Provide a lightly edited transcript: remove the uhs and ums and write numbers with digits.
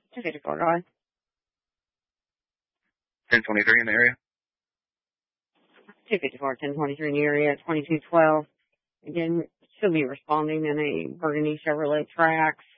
254 Drive. 1023 in the area? 254, 1023 in the area, 2212. Again, she'll be responding in a burgundy Chevrolet Trax.